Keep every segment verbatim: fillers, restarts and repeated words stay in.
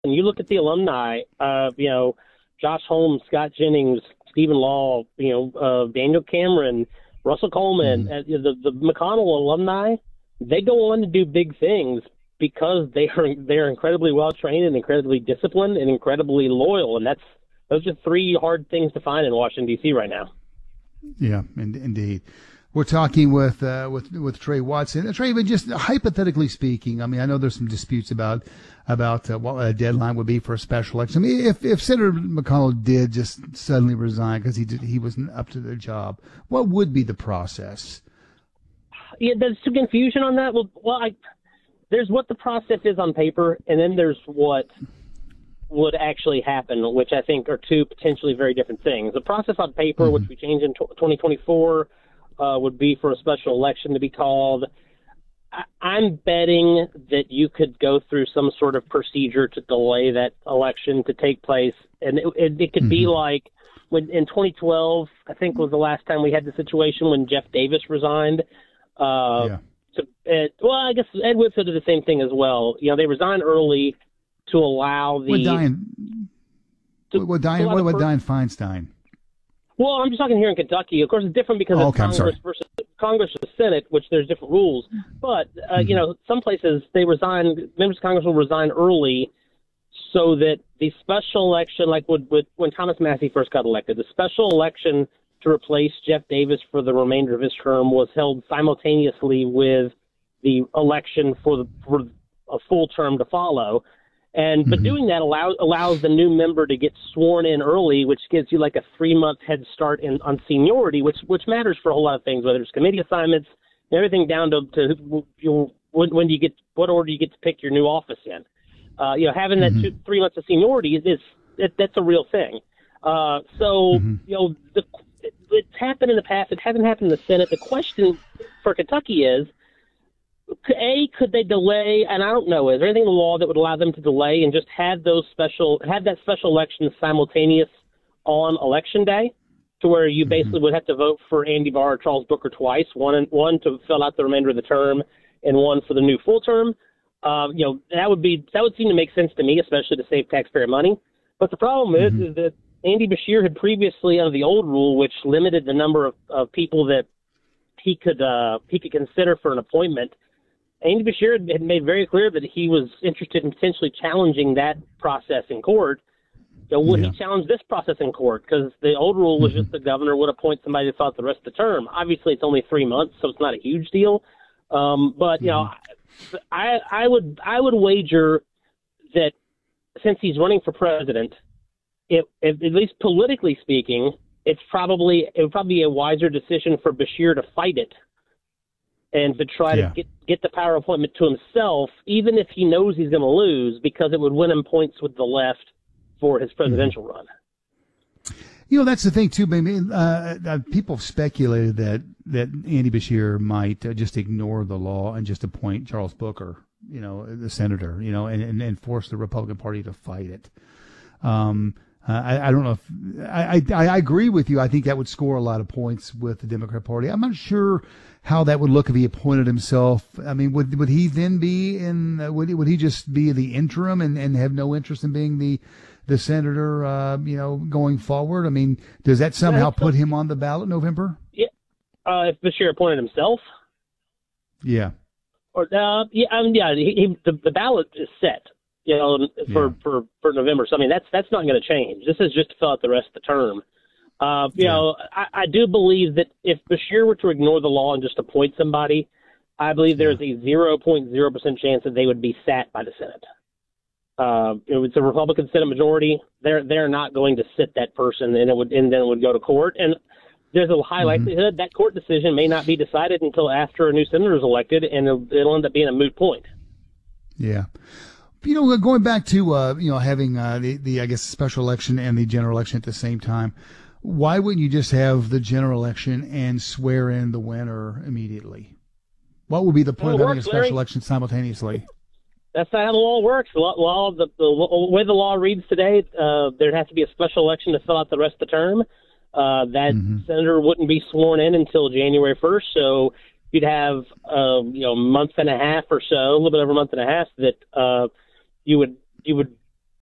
and you look at the alumni, uh, you know, Josh Holmes, Scott Jennings, Stephen Law, you know, uh, Daniel Cameron, Russell Coleman, Mm-hmm. uh, the, the McConnell alumni, they go on to do big things because they are they're incredibly well trained and incredibly disciplined and incredibly loyal, and that's those are three hard things to find in Washington D C right now. Yeah, in, indeed. We're talking with uh, with with Trey Watson. Uh, Trey, but just hypothetically speaking, I mean, I know there's some disputes about about uh, what a deadline would be for a special election. I mean, if if Senator McConnell did just suddenly resign because he did, he wasn't up to the job, what would be the process? Yeah, there's some confusion on that. Well, well, I, there's what the process is on paper, and then there's what would actually happen, which I think are two potentially very different things. The process on paper, Mm-hmm. which we changed in twenty twenty-four, uh, would be for a special election to be called. I, I'm betting that you could go through some sort of procedure to delay that election to take place, and it, it, it could mm-hmm. be like when in twenty twelve, I think was the last time we had the situation when Jeff Davis resigned. Uh, yeah. to, uh, well, I guess Ed Whitfield did the same thing as well. You know, they resigned early to allow the. What Diane? To, what Diane? What about Diane Feinstein? Well, I'm just talking here in Kentucky. Of course, it's different because oh, it's okay, Congress versus Congress versus Senate, which there's different rules. But uh, mm-hmm. you know, some places they resign. Members of Congress will resign early, so that the special election, like with, with when Thomas Massey first got elected, the special election to replace Jeff Davis for the remainder of his term was held simultaneously with the election for the for a full term to follow. And but mm-hmm. doing that allows allows the new member to get sworn in early, which gives you like a three month head start in on seniority, which which matters for a whole lot of things, whether it's committee assignments, everything down to to you know, when, when do you get what order you get to pick your new office in. Uh, you know, having that mm-hmm. two, three months of seniority is, is it, that's a real thing. Uh, so mm-hmm. you know the. It's happened in the past. It hasn't happened in the Senate. The question for Kentucky is, A, could they delay, and I don't know, is there anything in the law that would allow them to delay and just have those special, have that special election simultaneous on Election Day, to where you basically mm-hmm. would have to vote for Andy Barr or Charles Booker twice, one one to fill out the remainder of the term and one for the new full term? Uh, you know, that would be that would seem to make sense to me, especially to save taxpayer money. But the problem is, mm-hmm. is that Andy Beshear had previously, under the old rule, which limited the number of, of people that he could uh, he could consider for an appointment. Andy Beshear had made very clear that he was interested in potentially challenging that process in court. So would yeah. he challenge this process in court? Because the old rule was mm-hmm. just the governor would appoint somebody to fill out the rest of the term. Obviously, it's only three months, so it's not a huge deal. Um, but you mm-hmm. know, I I would I would wager that since he's running for president, It, at least politically speaking, it's probably it would probably be a wiser decision for Beshear to fight it and to try yeah. to get, get the power appointment to himself, even if he knows he's going to lose, because it would win him points with the left for his presidential mm-hmm. run. You know, that's the thing, too. I mean, uh, uh, people have speculated that, that Andy Beshear might uh, just ignore the law and just appoint Charles Booker, you know, the senator, you know, and, and, and force the Republican Party to fight it. Um Uh, I, I don't know if I, I, I agree with you. I think that would score a lot of points with the Democrat Party. I'm not sure how that would look if he appointed himself. I mean, would would he then be in? Uh, would he, would he just be the interim and, and have no interest in being the the senator? Uh, you know, going forward. I mean, does that somehow yeah, put him on the ballot in November? Yeah, uh, if Beshear appointed himself. Yeah. Or uh, yeah, I mean, yeah. He, he, the, the ballot is set. You know, for, yeah. for, for November. So, I mean, that's that's not going to change. This is just to fill out the rest of the term. Uh, you yeah. know, I, I do believe that if Beshear were to ignore the law and just appoint somebody, I believe there's yeah. a zero point zero percent chance that they would be sat by the Senate. Uh, you know, it's a Republican Senate majority. They're they're not going to sit that person, and it would and then it would go to court. And there's a high mm-hmm. likelihood that court decision may not be decided until after a new senator is elected, and it'll, it'll end up being a moot point. Yeah. You know, going back to, uh, you know, having uh, the, the, I guess, special election and the general election at the same time, why wouldn't you just have the general election and swear in the winner immediately? What would be the point of having a special Larry. election simultaneously? That's not how the law works. The law, the, the way the law reads today, uh, there'd have to be a special election to fill out the rest of the term. Uh, that mm-hmm. senator wouldn't be sworn in until January first, so you'd have, uh, you know, a month and a half or so, a little bit over a month and a half that uh, you would you would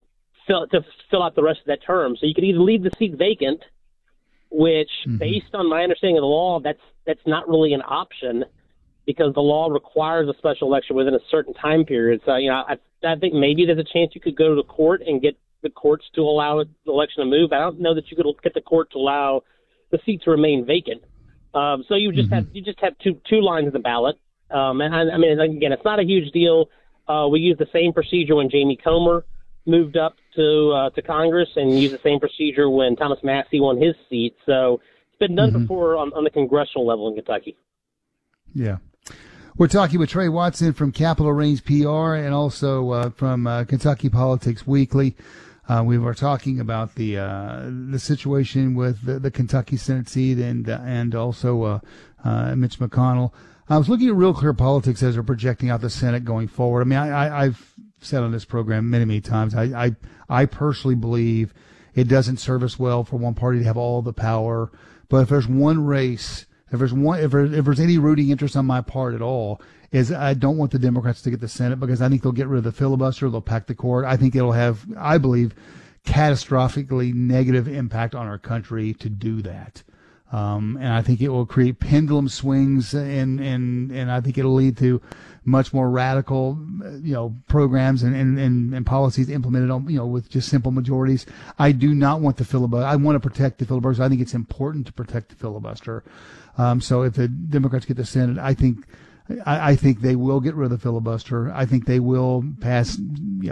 fill to fill out the rest of that term. So you could either leave the seat vacant, which, mm-hmm. based on my understanding of the law, that's that's not really an option because the law requires a special election within a certain time period. So, you know, I, I think maybe there's a chance you could go to the court and get the courts to allow the election to move. I don't know that you could get the court to allow the seat to remain vacant. Um, so you just mm-hmm. have you just have two two lines of the ballot. Um, and I, I mean, again, it's not a huge deal. Uh, we used the same procedure when Jamie Comer moved up to uh, to Congress, and used the same procedure when Thomas Massie won his seat. So it's been done mm-hmm. before on, on the congressional level in Kentucky. Yeah. We're talking with Trey Watson from Capitol Range P R and also uh, from uh, Kentucky Politics Weekly. Uh, we were talking about the uh, the situation with the, the Kentucky Senate seat and uh, and also uh, uh, Mitch McConnell. I was looking at Real Clear Politics as we're projecting out the Senate going forward. I mean, I, I, I've said on this program many, many times, I, I, I personally believe it doesn't serve us well for one party to have all the power. But if there's one race, if there's one, if, there, if there's any rooting interest on my part at all, is I don't want the Democrats to get the Senate because I think they'll get rid of the filibuster. They'll pack the court. I think it'll have, I believe, catastrophically negative impact on our country to do that. Um, and I think it will create pendulum swings, and, and, and I think it'll lead to much more radical, you know, programs and, and, and, and policies implemented on, you know, with just simple majorities. I do not want the filibuster. I want to protect the filibuster. I think it's important to protect the filibuster. Um, so if the Democrats get the Senate, I think, I, I think they will get rid of the filibuster. I think they will pass, you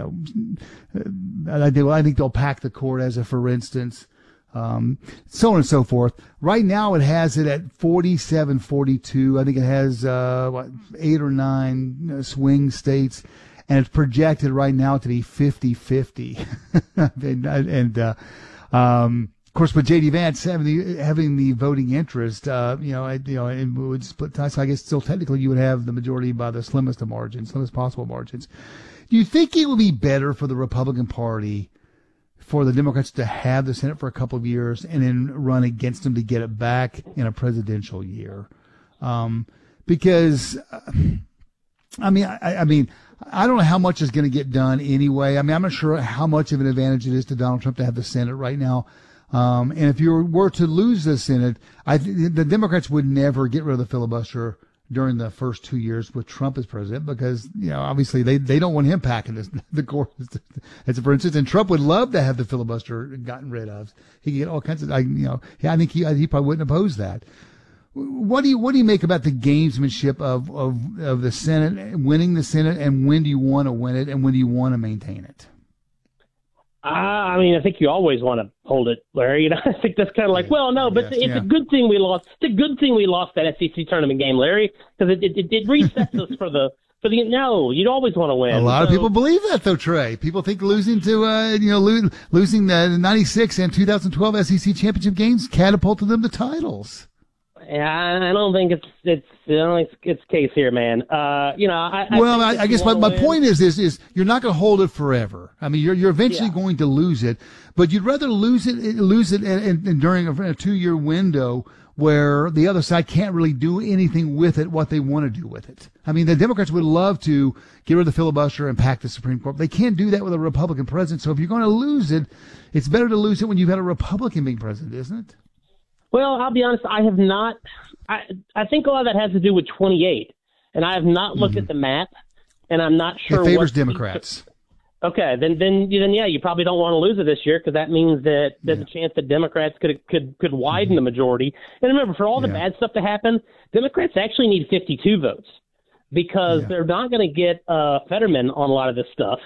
know, I, they will, I think they'll pack the court as a, for instance. Um, so on and so forth. Right now it has it at forty-seven forty-two. I think it has, uh, what, eight or nine uh, swing states, and it's projected right now to be fifty fifty. and, and, uh, um, of course, with J D Vance having the, having the voting interest, uh, you know, you know, it would split ties. So I guess still technically you would have the majority by the slimmest of margins, slimmest possible margins. Do you think it would be better for the Republican Party for the Democrats to have the Senate for a couple of years and then run against them to get it back in a presidential year? Um, because, uh, I mean, I, I mean, I don't know how much is going to get done anyway. I mean, I'm not sure how much of an advantage it is to Donald Trump to have the Senate right now. Um, and if you were to lose the Senate, I th- the Democrats would never get rid of the filibuster during the first two years with Trump as president, because, you know, obviously they, they don't want him packing this, the court, as for instance, and Trump would love to have the filibuster gotten rid of. He could get all kinds of, I, you know, I think he, he probably wouldn't oppose that. What do you, what do you make about the gamesmanship of, of, of the Senate, winning the Senate, and when do you want to win it and when do you want to maintain it? Uh, I mean, I think you always want to hold it, Larry. You know, I think that's kind of like, well, no, but yes, it's yeah. a good thing we lost. It's a good thing we lost that S E C tournament game, Larry, because it, it it resets us for the for the. No, you'd always want to win. A lot so, of people believe that, though, Trey. People think losing to uh, you know lo- losing the ninety-six and two thousand twelve S E C championship games catapulted them to titles. Yeah, I don't think it's it's I don't think it's, it's case here, man. Uh, you know, I, I well, I, I guess my, my point is is is you're not going to hold it forever. I mean, you're you're eventually yeah. going to lose it, but you'd rather lose it lose it and, and, and during a, a two year window where the other side can't really do anything with it what they want to do with it. I mean, the Democrats would love to get rid of the filibuster and pack the Supreme Court. They can't do that with a Republican president. So if you're going to lose it, it's better to lose it when you've had a Republican being president, isn't it? Well, I'll be honest, I have not I, – I think a lot of that has to do with twenty-eight, and I have not looked mm-hmm. at the map, and I'm not sure what – It favors Democrats. Okay, then, then, then, yeah, you probably don't want to lose it this year because that means that there's yeah. a chance that Democrats could could could widen mm-hmm. the majority. And remember, for all the yeah. bad stuff to happen, Democrats actually need fifty-two votes because yeah. they're not going to get uh, Fetterman on a lot of this stuff.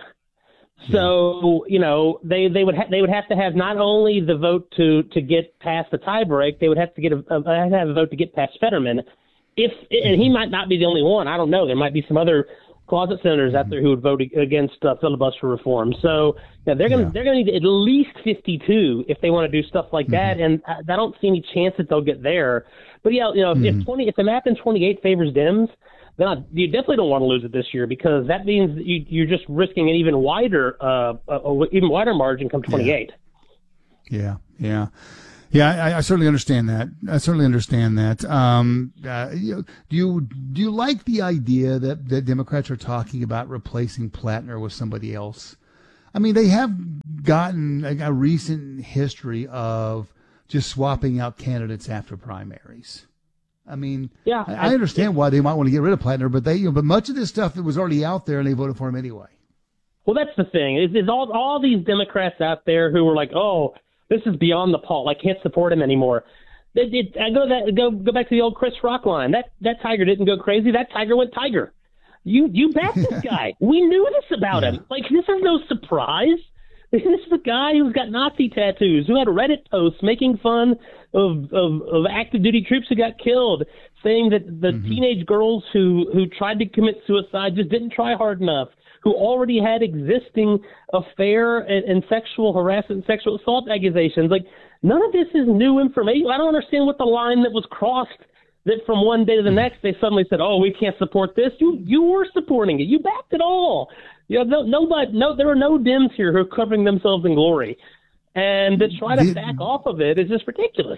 So, you know, they, they would ha- they would have to have not only the vote to, to get past the tiebreak, they would have to get a, a have a vote to get past Fetterman. If and he might not be the only one. I don't know. There might be some other closet senators out there who would vote against uh, filibuster reform. So yeah, they're going to yeah. they're going to need at least fifty-two if they want to do stuff like mm-hmm. that. And I, I don't see any chance that they'll get there. But yeah, you know, mm-hmm. if twenty if the map in twenty-eight favors Dems, then I, you definitely don't want to lose it this year because that means that you, you're just risking an even wider, uh, a, a even wider margin come twenty-eight. Yeah, yeah, yeah. I, I certainly understand that. I certainly understand that. Um, uh, you, do you do you like the idea that that Democrats are talking about replacing Plattner with somebody else? I mean, they have gotten a, a recent history of just swapping out candidates after primaries. I mean, yeah, I, I understand why they might want to get rid of Plattner, but they, you know, but much of this stuff that was already out there, and they voted for him anyway. Well, that's the thing. Is, is all all these Democrats out there who were like, "Oh, this is beyond the pale. I can't support him anymore." It, it, I go that go go back to the old Chris Rock line. That that tiger didn't go crazy. That tiger went tiger. You you backed this guy. We knew this about him. Like, this is no surprise. This is a guy who's got Nazi tattoos, who had Reddit posts making fun of, of, of active duty troops who got killed, saying that the mm-hmm. teenage girls who, who tried to commit suicide just didn't try hard enough, who already had existing affair and, and sexual harassment and sexual assault accusations. Like, none of this is new information. I don't understand what the line that was crossed, that from one day to the next they suddenly said, "Oh, we can't support this." You you were supporting it. You backed it all. You know, no, nobody, no, there are no Dems here who are covering themselves in glory, and to try to the, back off of it is just ridiculous.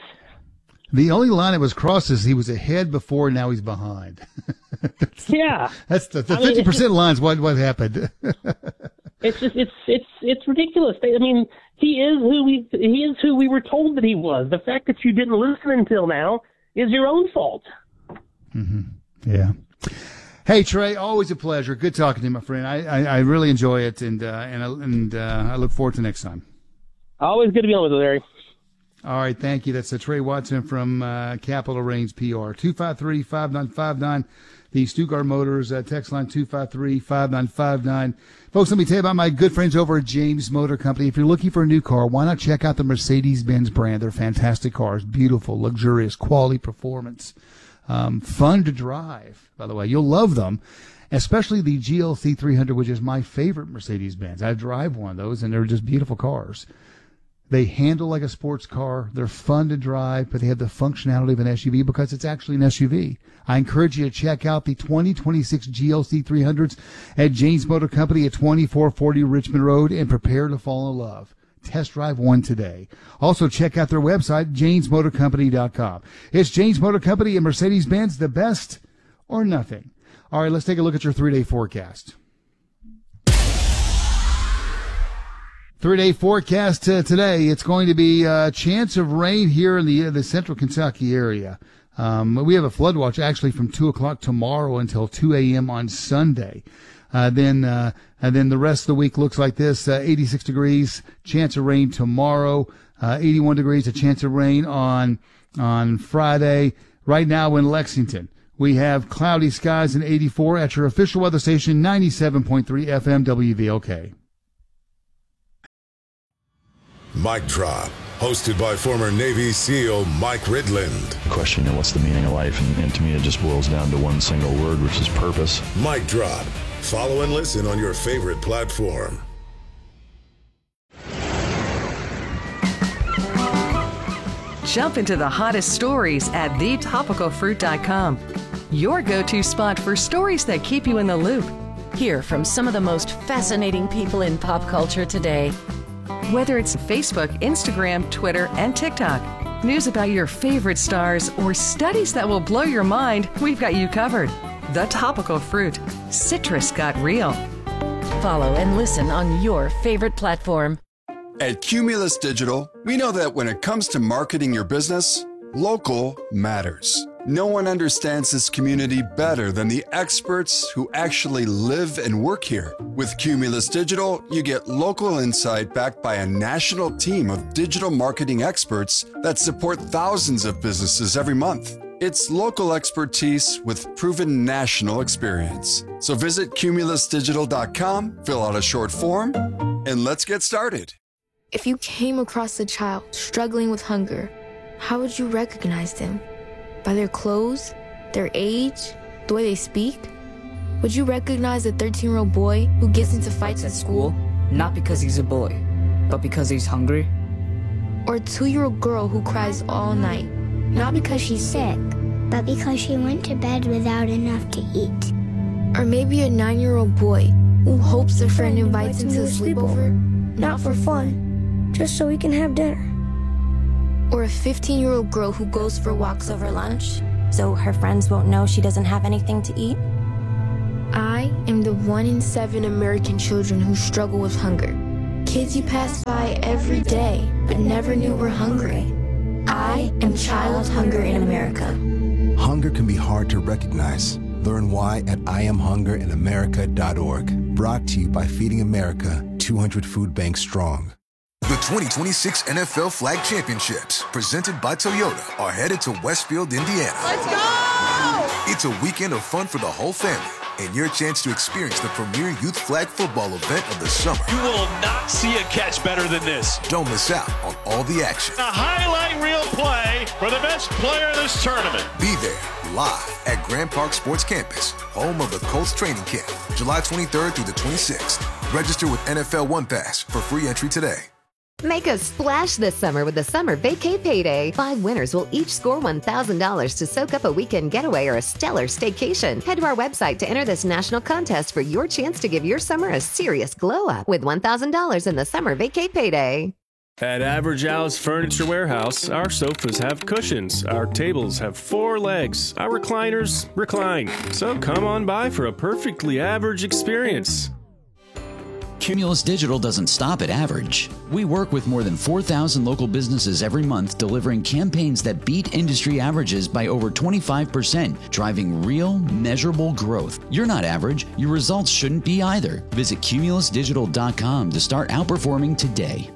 The only line that was crossed is he was ahead before, now he's behind. that's, yeah, that's the the fifty percent line's what what happened. It's just it's it's it's ridiculous. I mean, he is who we he is who we were told that he was. The fact that you didn't listen until now is your own fault. Mm-hmm. Yeah. Hey, Trey, always a pleasure. Good talking to you, my friend. I, I, I really enjoy it, and uh, and and uh, I look forward to next time. Always good to be on with you, Larry. All right, thank you. That's uh, Trey Watson from uh, Capital Range P R. two five three, five nine five nine. The Stuttgart Motors uh, text line two five three, five nine five nine. Folks, let me tell you about my good friends over at James Motor Company. If you're looking for a new car, why not check out the Mercedes-Benz brand? They're fantastic cars, beautiful, luxurious, quality performance, um, fun to drive, by the way. You'll love them, especially the G L C three hundred, which is my favorite Mercedes-Benz. I drive one of those, and they're just beautiful cars. They handle like a sports car. They're fun to drive, but they have the functionality of an S U V because it's actually an S U V. I encourage you to check out the twenty twenty-six G L C three hundreds at James Motor Company at twenty-four forty Richmond Road, and prepare to fall in love. Test drive one today. Also, check out their website, james motor company dot com. It's James Motor Company and Mercedes-Benz, the best or nothing. All right, let's take a look at your three-day forecast. Three-day forecast uh, today. It's going to be a chance of rain here in the uh, the central Kentucky area. Um, we have a flood watch actually from two o'clock tomorrow until two a.m. on Sunday. Uh, then uh, and then the rest of the week looks like this: uh, eighty-six degrees, chance of rain tomorrow. Uh, eighty-one degrees, a chance of rain on on Friday. Right now in Lexington, we have cloudy skies and eighty-four at your official weather station, ninety-seven point three F M W V L K. Mic Drop, hosted by former Navy SEAL Mike Ridland. The question, you know, what's the meaning of life? And, and to me, it just boils down to one single word, which is purpose. Mic Drop. Follow and listen on your favorite platform. Jump into the hottest stories at the topical fruit dot com. Your go-to spot for stories that keep you in the loop. Hear from some of the most fascinating people in pop culture today. Whether it's Facebook, Instagram, Twitter, and TikTok, news about your favorite stars, or studies that will blow your mind, we've got you covered. The Topical Fruit. Citrus got real. Follow and listen on your favorite platform. At Cumulus Digital, we know that when it comes to marketing your business, local matters. No one understands this community better than the experts who actually live and work here. With Cumulus Digital, you get local insight backed by a national team of digital marketing experts that support thousands of businesses every month. It's local expertise with proven national experience. So visit cumulus digital dot com, fill out a short form, and let's get started. If you came across a child struggling with hunger, how would you recognize them? By their clothes, their age, the way they speak? Would you recognize a thirteen-year-old boy who gets into fights at school? Not because he's a boy, but because he's hungry? Or a two-year-old girl who cries all night, not because she's sick, but because she went to bed without enough to eat? Or maybe a nine-year-old boy who hopes a friend invites him to a sleepover, not for fun, just so he can have dinner. Or a fifteen-year-old girl who goes for walks over lunch, so her friends won't know she doesn't have anything to eat? I am the one in seven American children who struggle with hunger. Kids you pass by every day, but never knew were hungry. I am Child Hunger in America. Hunger can be hard to recognize. Learn why at I am hunger in america dot org. Brought to you by Feeding America, two hundred Food Banks Strong. The twenty twenty-six N F L Flag Championships, presented by Toyota, are headed to Westfield, Indiana. Let's go! It's a weekend of fun for the whole family, and your chance to experience the premier youth flag football event of the summer. You will not see a catch better than this. Don't miss out on all the action. A highlight reel play for the best player in this tournament. Be there, live at Grand Park Sports Campus, home of the Colts training camp, July twenty-third through the twenty-sixth. Register with N F L One Pass for free entry today. Make a splash this summer with the Summer Vacay Payday. Five winners will each score one thousand dollars to soak up a weekend getaway or a stellar staycation. Head to our website to enter this national contest for your chance to give your summer a serious glow up with one thousand dollars in the Summer Vacay Payday. At Average Al's Furniture Warehouse, our sofas have cushions, our tables have four legs, our recliners recline. So come on by for a perfectly average experience. Cumulus Digital doesn't stop at average. We work with more than four thousand local businesses every month, delivering campaigns that beat industry averages by over twenty-five percent, driving real, measurable growth. You're not average. Your results shouldn't be either. Visit cumulus digital dot com to start outperforming today.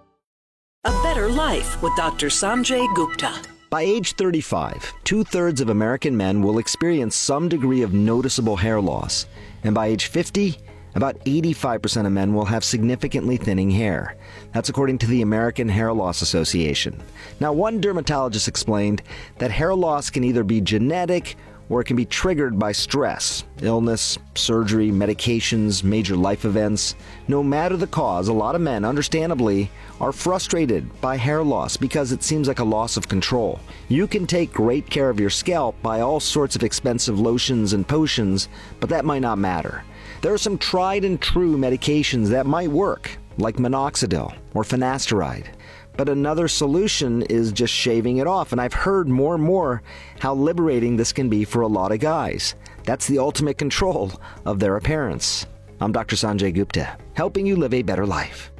A Better Life with Doctor Sanjay Gupta. By age thirty-five, two-thirds of American men will experience some degree of noticeable hair loss. And by age fifty, about eighty-five percent of men will have significantly thinning hair. That's according to the American Hair Loss Association. Now, one dermatologist explained that hair loss can either be genetic or it can be triggered by stress, illness, surgery, medications, major life events. No matter the cause, a lot of men, understandably, are frustrated by hair loss because it seems like a loss of control. You can take great care of your scalp by all sorts of expensive lotions and potions, but that might not matter. There are some tried and true medications that might work, like minoxidil or finasteride. But another solution is just shaving it off, and I've heard more and more how liberating this can be for a lot of guys. That's the ultimate control of their appearance. I'm Doctor Sanjay Gupta, helping you live a better life.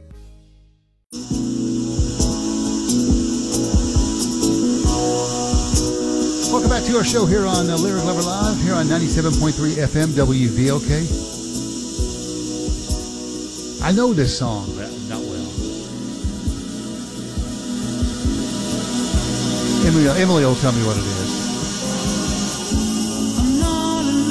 Welcome back to our show here on uh, Lyric Lover Live, here on ninety-seven point three F M W V L K. I know this song, but not well. Emily, Emily will tell me what it is. I'm not in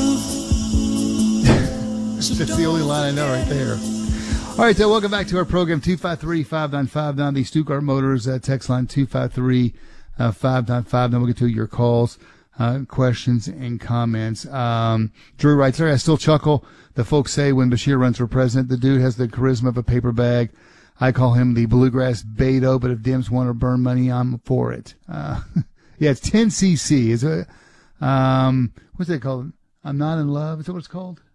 love. That's the only line I know right there. All right, so welcome back to our program, two five three, five nine five nine, the Stuttgart Motors uh, text line, two five three, five nine five nine. We'll get to your calls, uh, questions, and comments. Um, Drew writes, I still chuckle. The folks say when Bashir runs for president, the dude has the charisma of a paper bag. I call him the bluegrass Beto, but if Dems want to burn money, I'm for it. Uh, yeah, it's ten C C. Is it, um, what's it called? I'm not in love. Is that what it's called?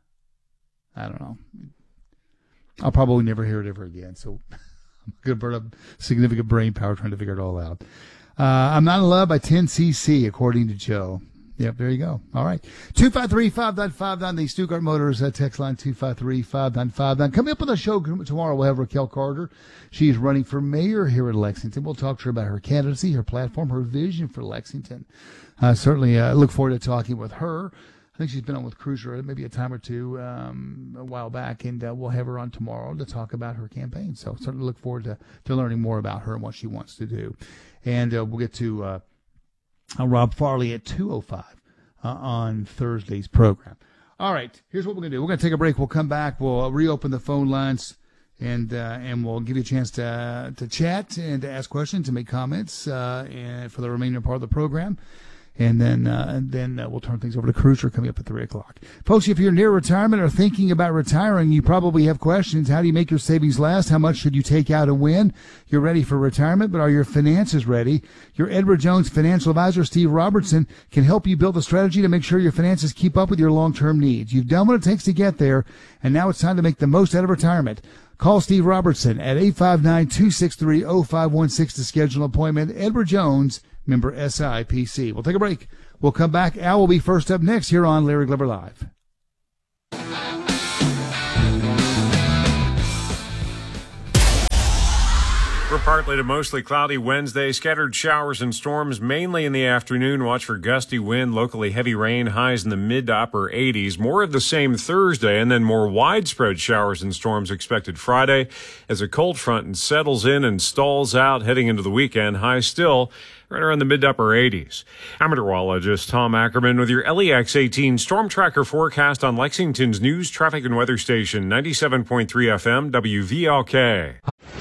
I don't know. I'll probably never hear it ever again, so I'm going to burn up significant brain power trying to figure it all out. Uh, I'm not in love by ten C C, according to Joe. Yep, there you go. All right. two five three, five nine five nine, the Stuttgart Motors uh, text line, two five three, five nine five nine. Coming up on the show tomorrow, we'll have Raquel Carter. She's running for mayor here in Lexington. We'll talk to her about her candidacy, her platform, her vision for Lexington. Uh, certainly uh, look forward to talking with her. I think she's been on with Cruiser maybe a time or two um, a while back, and uh, we'll have her on tomorrow to talk about her campaign. So certainly look forward to, to learning more about her and what she wants to do. And uh, we'll get to uh, Rob Farley at two oh five uh, on Thursday's program. All right, here's what we're going to do. We're going to take a break. We'll come back. We'll uh, reopen the phone lines, and uh, and we'll give you a chance to uh, to chat and to ask questions, to make comments uh, and for the remaining part of the program. And then, uh, and then uh, we'll turn things over to Cruiser coming up at three o'clock. Folks, if you're near retirement or thinking about retiring, you probably have questions. How do you make your savings last? How much should you take out and when? You're ready for retirement, but are your finances ready? Your Edward Jones financial advisor, Steve Robertson, can help you build a strategy to make sure your finances keep up with your long-term needs. You've done what it takes to get there, and now it's time to make the most out of retirement. Call Steve Robertson at eight five nine, two six three, oh five one six to schedule an appointment. Edward Jones, member S I P C. We'll take a break. We'll come back. Al will be first up next here on Larry Glover Live. We're partly to mostly cloudy Wednesday. Scattered showers and storms mainly in the afternoon. Watch for gusty wind, locally heavy rain, highs in the mid to upper eighties. More of the same Thursday, and then more widespread showers and storms expected Friday as a cold front settles in and stalls out heading into the weekend. Highs still right around the mid to upper eighties. I'm meteorologist Tom Ackerman with your L E X eighteen Storm Tracker forecast on Lexington's news, traffic, and weather station, ninety-seven point three F M, W V L K.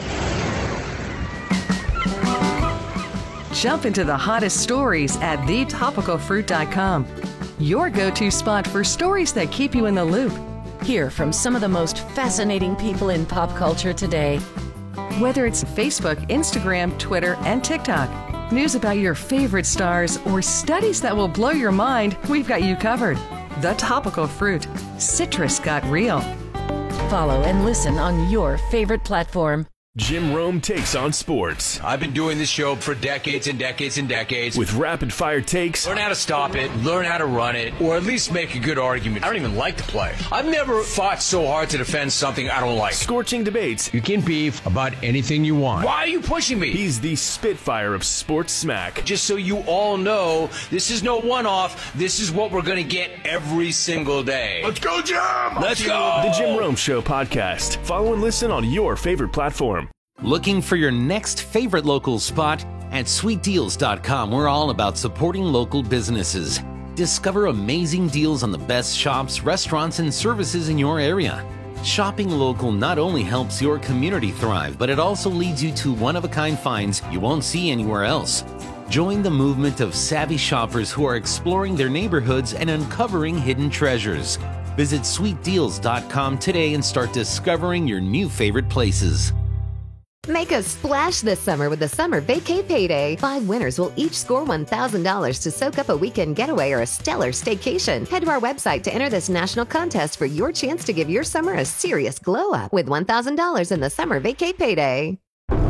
Jump into the hottest stories at the topical fruit dot com. Your go-to spot for stories that keep you in the loop. Hear from some of the most fascinating people in pop culture today. Whether it's Facebook, Instagram, Twitter, and TikTok, news about your favorite stars, or studies that will blow your mind, we've got you covered. The Topical Fruit. Citrus got real. Follow and listen on your favorite platform. Jim Rome takes on sports. I've been doing this show for decades and decades and decades. With rapid-fire takes. Learn how to stop it, learn how to run it, or at least make a good argument. I don't even like the play. I've never fought so hard to defend something I don't like. Scorching debates. You can beef about anything you want. Why are you pushing me? He's the Spitfire of sports smack. Just so you all know, this is no one-off. This is what we're going to get every single day. Let's go, Jim! Let's go! The Jim Rome Show podcast. Follow and listen on your favorite platform. Looking for your next favorite local spot? At sweet deals dot com, we're all about supporting local businesses. Discover amazing deals on the best shops, restaurants, and services in your area. Shopping local not only helps your community thrive, but it also leads you to one-of-a-kind finds you won't see anywhere else. Join the movement of savvy shoppers who are exploring their neighborhoods and uncovering hidden treasures. Visit sweet deals dot com today and start discovering your new favorite places. Make a splash this summer with the Summer Vacay Payday. Five winners will each score one thousand dollars to soak up a weekend getaway or a stellar staycation. Head to our website to enter this national contest for your chance to give your summer a serious glow up with one thousand dollars in the Summer Vacay Payday.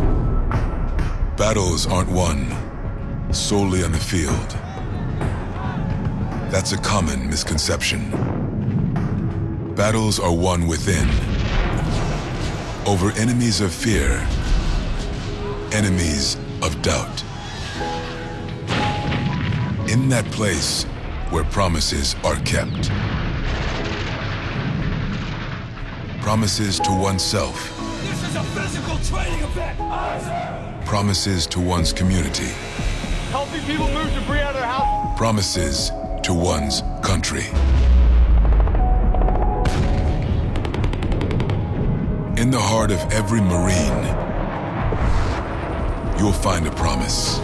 Battles aren't won solely on the field. That's a common misconception. Battles are won within, over enemies of fear, enemies of doubt. In that place where promises are kept. Promises to oneself. This is a physical training event. Promises to one's community. Helping people move debris out of their house. Promises to one's country. In the heart of every Marine, you'll find a promise.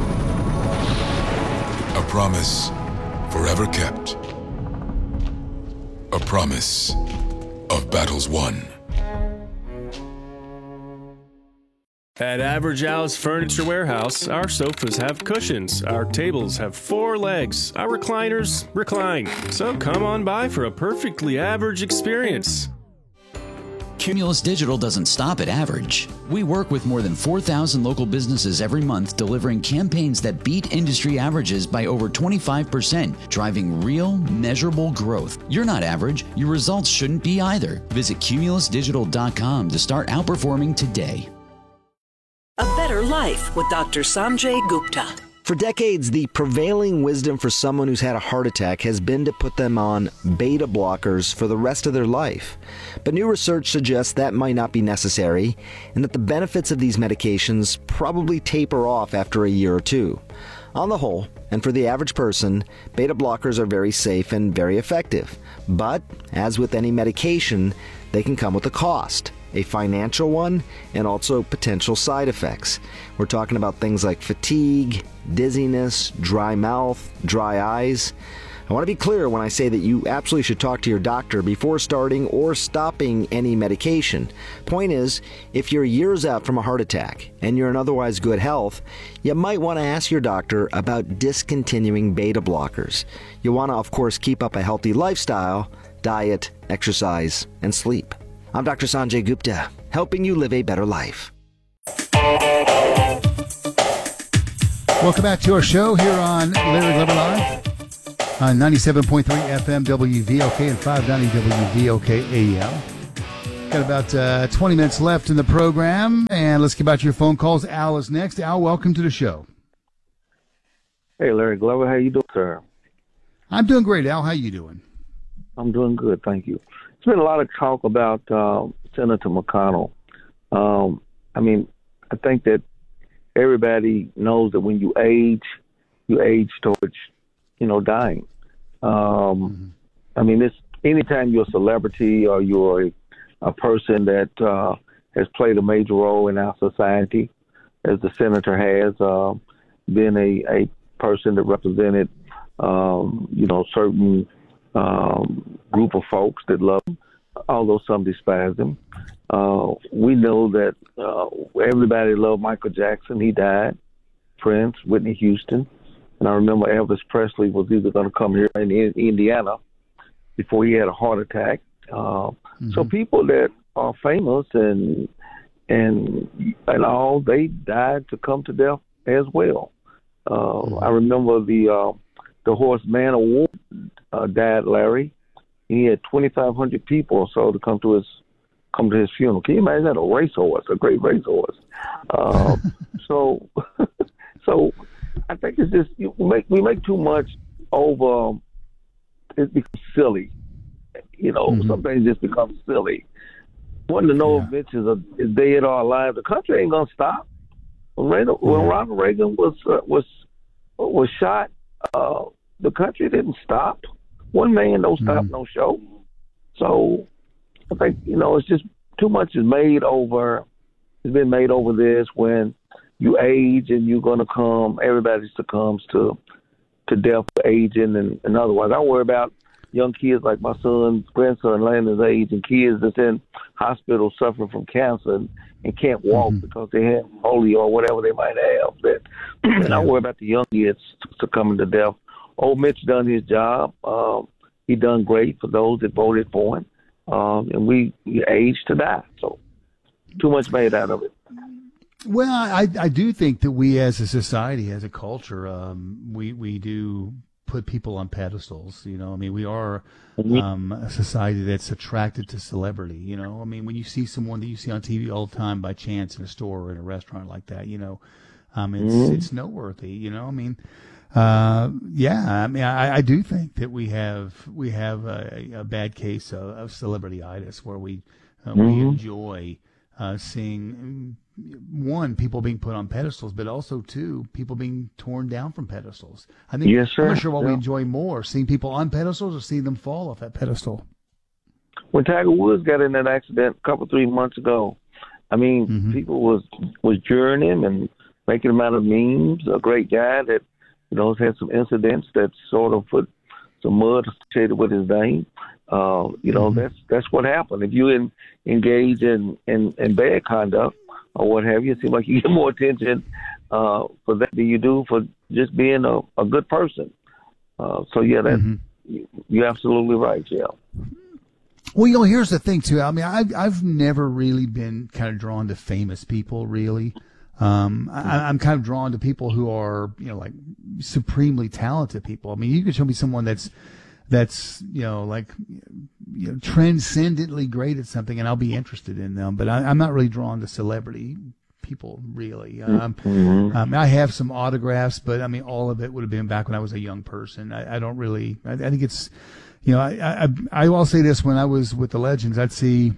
A promise forever kept. A promise of battles won. At Average Al's Furniture Warehouse, our sofas have cushions, our tables have four legs, our recliners recline. So come on by for a perfectly average experience. Cumulus Digital doesn't stop at average. We work with more than four thousand local businesses every month, delivering campaigns that beat industry averages by over twenty-five percent, driving real, measurable growth. You're not average. Your results shouldn't be either. Visit cumulus digital dot com to start outperforming today. A Better Life with Doctor Sanjay Gupta. For decades, the prevailing wisdom for someone who's had a heart attack has been to put them on beta blockers for the rest of their life. But new research suggests that might not be necessary, and that the benefits of these medications probably taper off after a year or two. On the whole, and for the average person, beta blockers are very safe and very effective. But, as with any medication, they can come with a cost. A financial one, and also potential side effects. We're talking about things like fatigue, dizziness, dry mouth, dry eyes. I want to be clear when I say that you absolutely should talk to your doctor before starting or stopping any medication. Point is, if you're years out from a heart attack and you're in otherwise good health, you might want to ask your doctor about discontinuing beta blockers. You want to, of course, keep up a healthy lifestyle, diet, exercise, and sleep. I'm Doctor Sanjay Gupta, helping you live a better life. Welcome back to our show here on Larry Glover Live on ninety-seven point three F M W V L K and five ninety W V L K A M. Got about uh, twenty minutes left in the program, and let's get back to your phone calls. Al is next. Al, welcome to the show. Hey, Larry Glover, how you doing, sir? I'm doing great, Al. How you doing? I'm doing good, thank you. There's been a lot of talk about uh, Senator McConnell. Um, I mean, I think that everybody knows that when you age, you age towards, you know, dying. Um, mm-hmm. I mean, it's anytime you're a celebrity or you're a a person that uh, has played a major role in our society, as the senator has, uh, been a, a person that represented, um, you know, certain um, group of folks that love him, although some despise him. Uh, we know that uh, everybody loved Michael Jackson. He died. Prince, Whitney Houston. And I remember Elvis Presley was either going to come here in, in Indiana before he had a heart attack. Uh, mm-hmm. So people that are famous and and and all, they died to come to death as well. Uh, mm-hmm. I remember the uh, the Horseman Award uh, died, Larry. He had twenty-five hundred people or so to come to his come to his funeral. Can you imagine that? A racehorse, a great racehorse. Uh, so so I think it's just you make we make too much over. It becomes silly. You know, mm-hmm. some things just become silly. Wanting to know yeah. if Mitch is, a, is dead or alive. The country ain't gonna stop. When, Reagan, mm-hmm. when Ronald Reagan was uh, was was shot, uh, the country didn't stop. One man don't stop mm-hmm. no show. So I think you know it's just too much is made over. Has been made over this when you age and you're gonna come. Everybody succumbs to to death, aging, and, and otherwise. I worry about young kids like my son's grandson, Landon's age, and kids that's in hospitals suffering from cancer and, and can't walk mm-hmm. because they have polio or whatever they might have. That, and I worry about the young kids succumbing to death. Old Mitch done his job. Um, he done great for those that voted for him. Um, and we, we age to die. So too much made out of it. Well, I, I do think that we as a society, as a culture, um, we, we do put people on pedestals. You know, I mean, we are um, a society that's attracted to celebrity. You know, I mean, when you see someone that you see on T V all the time by chance in a store or in a restaurant like that, you know, um, it's mm-hmm. it's noteworthy. You know, I mean, uh, yeah, I mean, I, I do think that we have we have a, a bad case of, of celebrity-itis where we uh, mm-hmm. we enjoy uh, seeing. One, people being put on pedestals, but also two, people being torn down from pedestals. I think yes, sir. I'm not sure what yeah. we enjoy more, seeing people on pedestals or seeing them fall off that pedestal. When Tiger Woods got in that accident a couple, three months ago, I mean, mm-hmm. people was was jeering him and making him out of memes. A great guy that, you know, has had some incidents that sort of put some mud associated with his name. Uh, you know, mm-hmm. that's that's what happened. If you in, engage in, in, in bad conduct, or what have you, it seems like you get more attention uh, for that than you do for just being a, a good person. Uh, so, yeah, that, mm-hmm. you're absolutely right, yeah. Well, you know, here's the thing, too. I mean, I've, I've never really been kind of drawn to famous people, really. Um, I, I'm kind of drawn to people who are, you know, like supremely talented people. I mean, you could show me someone that's, that's, you know, like, you know, transcendently great at something, and I'll be interested in them. But I, I'm not really drawn to celebrity people, really. Um, mm-hmm. um, I have some autographs, but I mean, all of it would have been back when I was a young person. I, I don't really. I, I think it's, you know, I, I I will say this: when I was with the Legends, I'd see,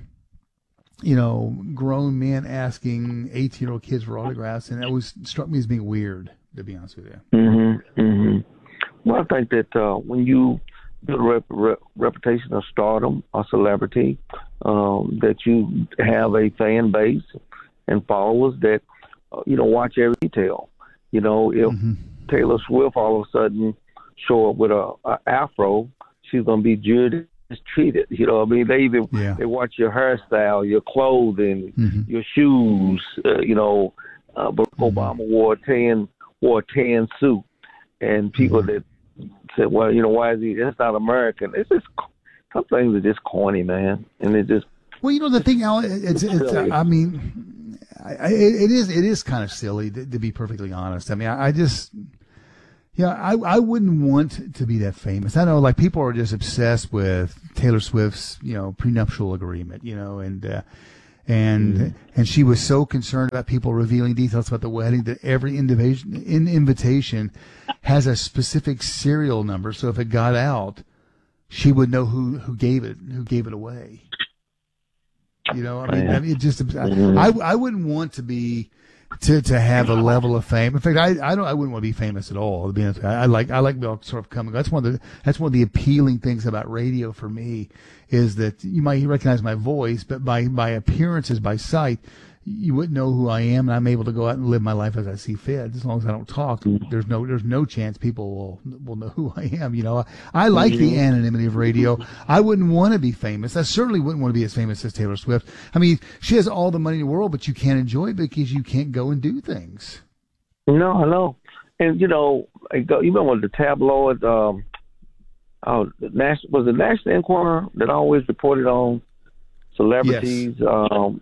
you know, grown men asking eighteen-year-old kids for autographs, and it always struck me as being weird, to be honest with you. Mm-hmm. Mm-hmm. Well, I think that uh, when you build a rep- rep- reputation of stardom or celebrity, um, that you have a fan base and followers that, uh, you know, watch every detail. You know, if mm-hmm. Taylor Swift all of a sudden show up with a, a afro, she's going to be jeered and treated. You know what I mean? They even, yeah. they watch your hairstyle, your clothing, mm-hmm. your shoes. Uh, you know, uh, Barack mm-hmm. Obama wore a tan, wore a tan suit, and people mm-hmm. that said, well, you know, why is he, that's not American. It's just, some things are just corny, man. And it just. Well, you know, the thing, Al, it's, it's, it's uh, I mean, I, it, it is, it is kind of silly to, to be perfectly honest. I mean, I, I just, you Yeah, I I wouldn't want to be that famous. I know, like, people are just obsessed with Taylor Swift's, you know, prenuptial agreement, you know, and uh, and mm-hmm. and she was so concerned about people revealing details about the wedding that every invitation in invitation has a specific serial number. So if it got out, she would know who, who gave it who gave it away. You know, I mean, I mean, it just I I wouldn't want to be. To to have a level of fame. In fact, I I don't I wouldn't want to be famous at all. To be honest, I, I like I like sort of coming. That's one of the that's one of the appealing things about radio for me, is that you might recognize my voice, but by by appearances, by sight, you wouldn't know who I am, and I'm able to go out and live my life as I see fit. As long as I don't talk, there's no there's no chance people will will know who I am. You know, I, I like the anonymity of radio. I wouldn't want to be famous. I certainly wouldn't want to be as famous as Taylor Swift. I mean, she has all the money in the world, but you can't enjoy it because you can't go and do things. No, I know. And you know, you remember the tabloid? Um, oh, the national was the National Enquirer that always reported on celebrities. Yes. Um,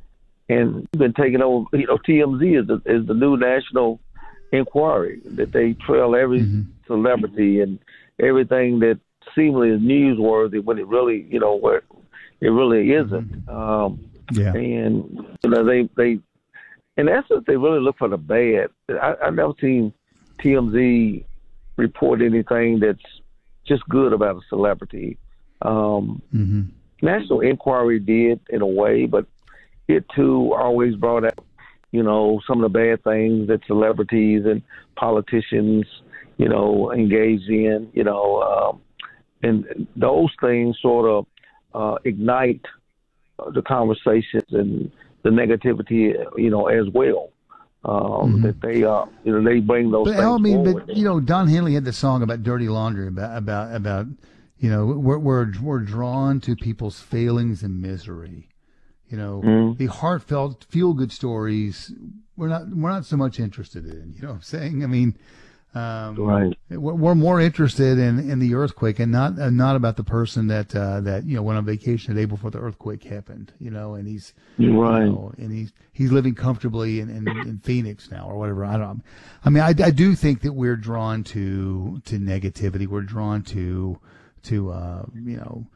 And been taking over, you know, T M Z is the, is the new National Enquiry, that they trail every mm-hmm. celebrity and everything that seemingly is newsworthy when it really, you know, where it really isn't. Mm-hmm. Um, yeah. And, you know, they, they, in essence, they really look for the bad. I, I've never seen T M Z report anything that's just good about a celebrity. Um, mm-hmm. National Enquiry did in a way, but it too always brought out, you know, some of the bad things that celebrities and politicians, you know, engage in, you know, um, and those things sort of uh, ignite the conversations and the negativity, you know, as well. Um, mm-hmm. That they, uh, you know, they bring those. But things I mean, forward. but you know, Don Henley had the song about dirty laundry, about about about, you know, we're we're we're drawn to people's failings and misery. You know, mm-hmm. the heartfelt, feel-good stories, we're not we're not so much interested in. You know what I'm saying? I mean, um, right. we're, we're more interested in, in the earthquake and not uh, not about the person that uh, that you know went on vacation the day before the earthquake happened. You know, and he's right, you know, and he's he's living comfortably in, in, in Phoenix now or whatever. I don't. I mean, I, I do think that we're drawn to to negativity. We're drawn to to uh, you know.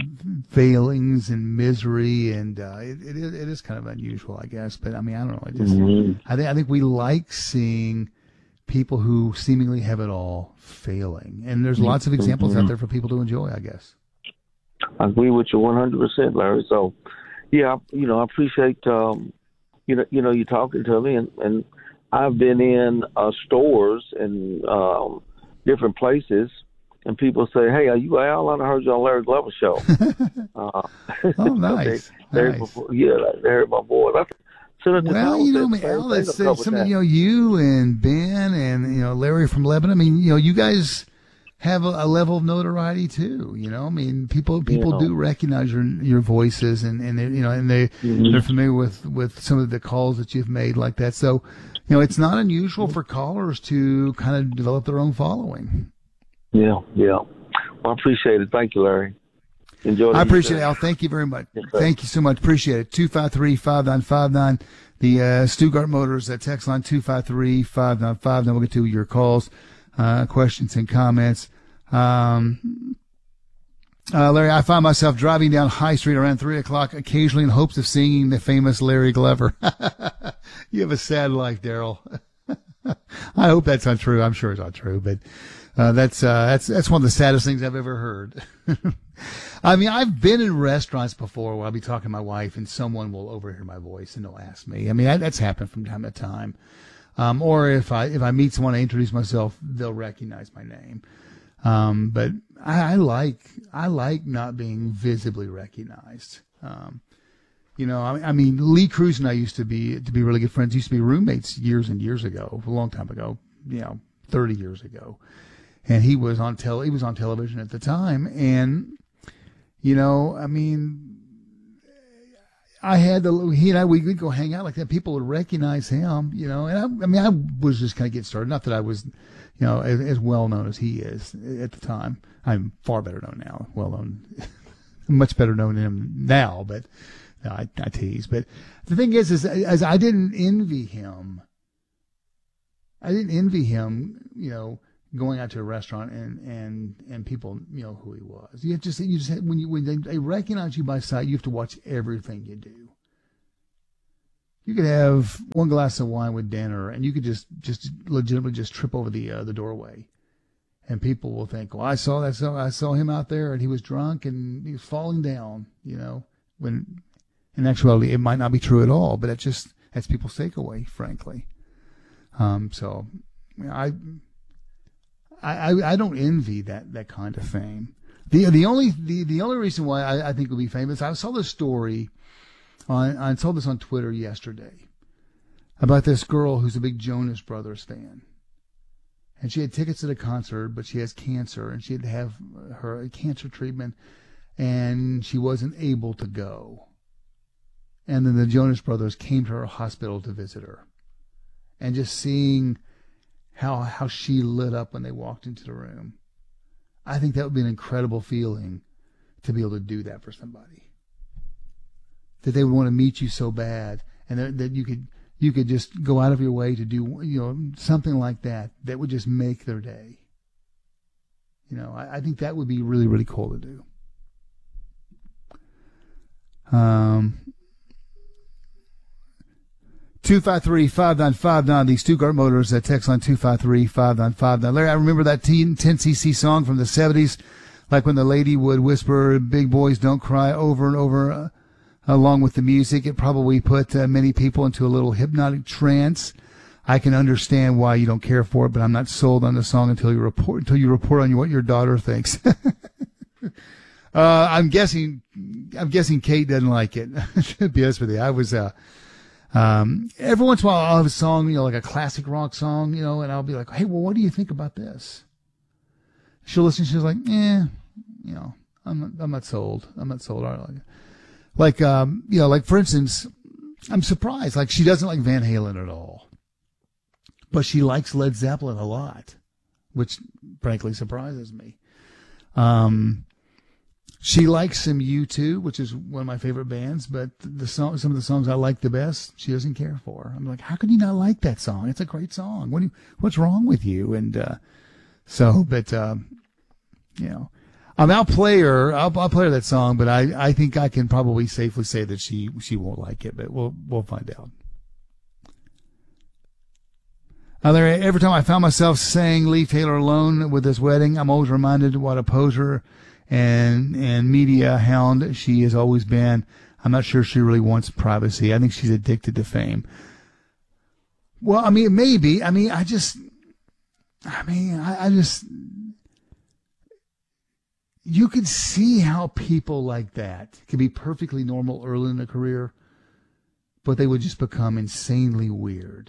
failings and misery, and uh, it, it is it is kind of unusual, I guess. But I mean, I don't know. I just mm-hmm. I think I think we like seeing people who seemingly have it all failing, and there's lots of examples mm-hmm. out there for people to enjoy, I guess. I agree with you one hundred percent, Larry. So, yeah, you know, I appreciate um, you know you know you talking to me, and, and I've been in uh, stores and um, different places. And people say, "Hey, are you Al? I heard you on Larry Glover's show." uh, oh, nice. they, nice. Before, yeah, they heard my voice. Well, you know, Al, that's uh, some of you know you and Ben and you know Larry from Lebanon. I mean, you know, you guys have a, a level of notoriety too. You know, I mean, people people yeah. do recognize your your voices, and and they, you know, and they mm-hmm. they're familiar with with some of the calls that you've made like that. So, you know, it's not unusual for callers to kind of develop their own following. Yeah, yeah. Well, I appreciate it. Thank you, Larry. Enjoy. I appreciate it, Al. Thank you very much. Yes, Thank you so much. Appreciate it. two five three, five nine five nine. The uh, Stuttgart Motors uh, text line two five three, five nine five. Then we'll get to your calls, uh, questions, and comments. Um, uh, Larry, I find myself driving down High Street around three o'clock, occasionally in hopes of seeing the famous Larry Glover. You have a sad life, Daryl. I hope that's not true. I'm sure it's not true, but. Uh, that's, uh, that's, that's one of the saddest things I've ever heard. I mean, I've been in restaurants before where I'll be talking to my wife and someone will overhear my voice and they'll ask me. I mean, that, that's happened from time to time. Um, or if I, if I meet someone, I introduce myself, they'll recognize my name. Um, but I, I like, I like not being visibly recognized. Um, you know, I, I mean, Lee Cruz and I used to be, to be really good friends, used to be roommates years and years ago, a long time ago, you know, thirty years ago. And he was on tel- he was on television at the time, and you know, I mean, I had the he and I we would go hang out like that. People would recognize him, you know. And I, I mean, I was just kind of getting started. Not that I was, you know, as, as well known as he is at the time. I'm far better known now. Well known, much better known than him now. But no, I, I tease. But the thing is, is as I didn't envy him. I didn't envy him, you know. going out to a restaurant and, and, and people know who he was. You just you just when you when they, they recognize you by sight, you have to watch everything you do. You could have one glass of wine with dinner, and you could just just legitimately just trip over the uh, the doorway, and people will think, "Well, I saw that. So I saw him out there, and he was drunk, and he was falling down." You know, when in actuality it might not be true at all, but that's just that's people's takeaway, frankly. Um, so, you know, I. I, I don't envy that, that kind of fame. The the only the, the only reason why I, I think would be famous, I saw this story on I saw this on Twitter yesterday about this girl who's a big Jonas Brothers fan. And she had tickets to the concert, but she has cancer and she had to have her cancer treatment and she wasn't able to go. And then the Jonas Brothers came to her hospital to visit her. And just seeing How how she lit up when they walked into the room. I think that would be an incredible feeling to be able to do that for somebody. That they would want to meet you so bad, and that, that you could you could just go out of your way to do you know something like that that would just make their day. You know, I, I think that would be really really cool to do. Um. two five three, five nine five nine, the Stuttgart Motors uh, text line two five three, five nine five nine. Larry, I remember that ten C C song from the seventies, like when the lady would whisper, "Big boys don't cry," over and over, uh, along with the music. It probably put uh, many people into a little hypnotic trance. I can understand why you don't care for it, but I'm not sold on the song until you report, until you report on what your daughter thinks. uh, I'm guessing, I'm guessing Kate doesn't like it. To be honest with you, I was, uh, Um, every once in a while I'll have a song, you know, like a classic rock song, you know, and I'll be like, "Hey, well, what do you think about this?" She'll listen. She's like, "Eh, you know, I'm not, I'm not sold. I'm not sold." I like it. Like, um, you know, like for instance, I'm surprised. Like she doesn't like Van Halen at all, but she likes Led Zeppelin a lot, which frankly surprises me. Um, She likes some U two, which is one of my favorite bands, but the song, some of the songs I like the best, she doesn't care for. I'm like, how can you not like that song? It's a great song. What do you, what's wrong with you? And uh, so, but um, you know, um, I'll play her. I'll, I'll play her that song, but I, I think I can probably safely say that she she won't like it. But we'll we'll find out. Uh, there, every time I found myself saying "Leave Taylor alone" with this wedding, I'm always reminded what a poser and and media hound she has always been. I'm not sure she really wants privacy. I think she's addicted to fame. Well, I mean, maybe. I mean, I just, I mean, I, I just, you could see how people like that could be perfectly normal early in their career, but they would just become insanely weird.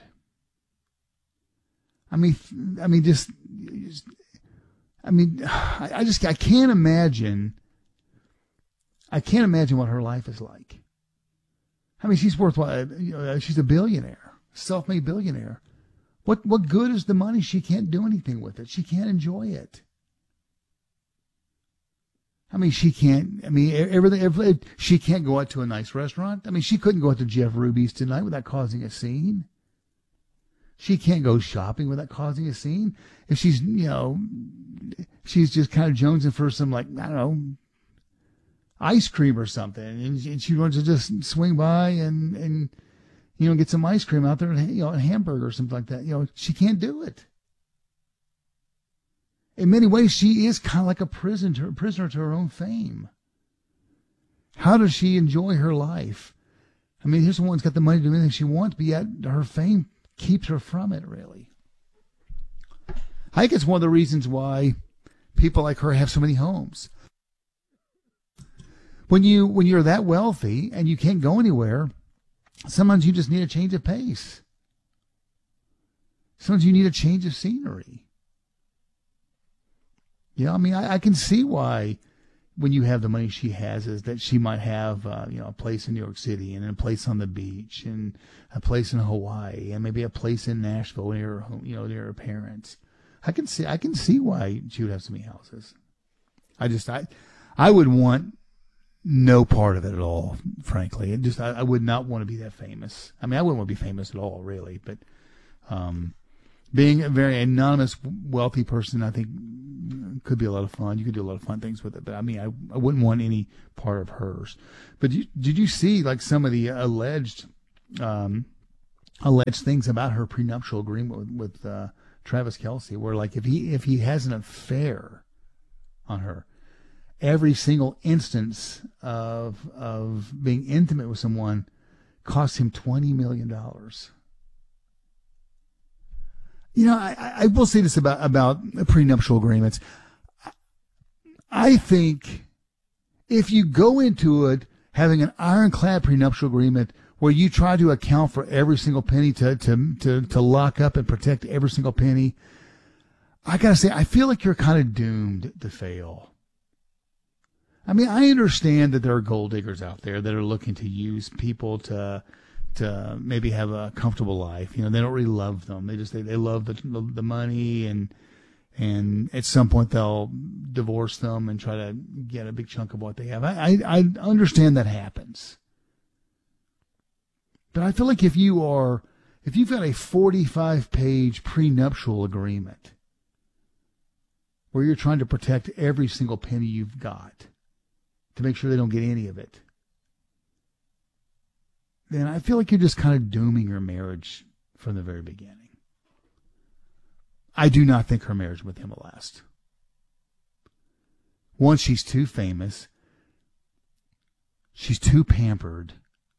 I mean, I mean, just, just I mean, I, I just, I can't imagine, I can't imagine what her life is like. I mean, she's worth, what, you know, she's a billionaire, self-made billionaire. What, what good is the money? She can't do anything with it. She can't enjoy it. I mean, she can't, I mean, everything, every, she can't go out to a nice restaurant. I mean, she couldn't go out to Jeff Ruby's tonight without causing a scene. She can't go shopping without causing a scene. If she's, you know, she's just kind of jonesing for some, like, I don't know, ice cream or something, and, and she wants to just swing by and, and, you know, get some ice cream out there, and, you know, a hamburger or something like that. You know, she can't do it. In many ways, she is kind of like a prisoner, prisoner to her own fame. How does she enjoy her life? I mean, here's someone who's got the money to do anything she wants, but yet her fame keeps her from it, really. I think it's one of the reasons why people like her have so many homes. When you when you're that wealthy and you can't go anywhere, sometimes you just need a change of pace. Sometimes you need a change of scenery. Yeah, I mean, I, I can see why when you have the money she has is that she might have, uh, you know, a place in New York City and a place on the beach and a place in Hawaii and maybe a place in Nashville near her, you know, near her parents. I can see, I can see why she would have so many houses. I just, I, I would want no part of it at all, frankly. It just, I, I would not want to be that famous. I mean, I wouldn't want to be famous at all, really, but, um, being a very anonymous, wealthy person, I think, could be a lot of fun. You could do a lot of fun things with it. But I mean, I, I wouldn't want any part of hers. But you, did you see like some of the alleged, um, alleged things about her prenuptial agreement with, with uh, Travis Kelce, where like if he if he has an affair on her, every single instance of of being intimate with someone costs him twenty million dollars. You know, I, I will say this about, about prenuptial agreements. I think if you go into it having an ironclad prenuptial agreement where you try to account for every single penny to, to, to, to lock up and protect every single penny, I gotta say, I feel like you're kind of doomed to fail. I mean, I understand that there are gold diggers out there that are looking to use people to, to maybe have a comfortable life. You know, they don't really love them. They just, they, they love the, the money, and, and at some point they'll divorce them and try to get a big chunk of what they have. I, I, I understand that happens. But I feel like if you are, if you've got a forty-five page prenuptial agreement where you're trying to protect every single penny you've got to make sure they don't get any of it, then I feel like you're just kind of dooming your marriage from the very beginning. I do not think her marriage with him will last. One, she's too famous. She's too pampered.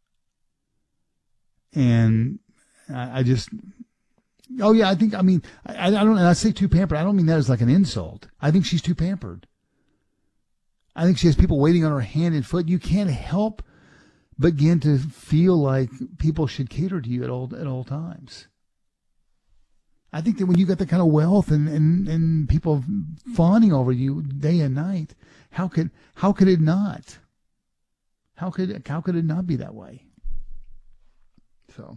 And I, I just, oh yeah, I think, I mean, I, I don't, and I say too pampered, I don't mean that as like an insult. I think she's too pampered. I think she has people waiting on her hand and foot. You can't help begin to feel like people should cater to you at all at all times. I think that when you got that kind of wealth and, and, and people fawning over you day and night, how could how could it not? How could how could it not be that way? So,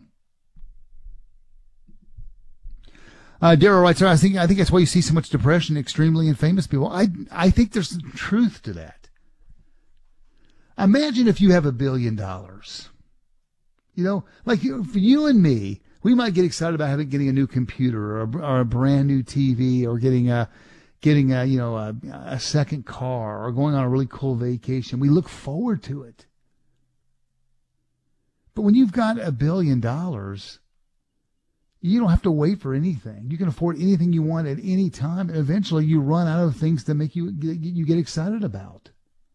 uh, Darrell writes, I think I think that's why you see so much depression, extremely and famous people. I I think there's some truth to that. Imagine if you have a billion dollars. You know, like you, for you and me, we might get excited about having getting a new computer or a, or a brand new T V or getting a getting a you know a, a second car or going on a really cool vacation. We look forward to it. But when you've got a billion dollars, you don't have to wait for anything. You can afford anything you want at any time, and eventually you run out of things to make you you get excited about.